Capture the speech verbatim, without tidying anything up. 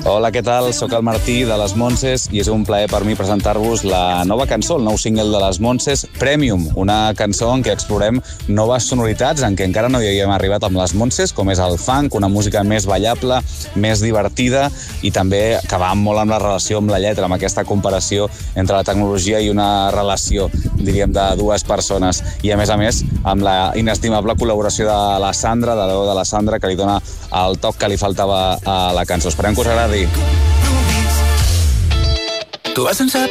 Hola, què tal? Soc el Martí de les Montses i és un plaer per mi presentar-vos la nova cançó, el nou single de les Montses, Premium, una cançó en què explorem noves sonoritats en què encara no hi havíem arribat amb les Montses, com és el funk, una música més ballable, més divertida i també que va molt amb la relació amb la lletra, amb aquesta comparació entre la tecnologia i una relació, diríem, de dues persones. I a més a més, amb la inestimable col·laboració de la Sandra, de la veu de la Sandra, que li dona el toc que li faltava a la cançó. Esperem que us agradi. Tu vas sense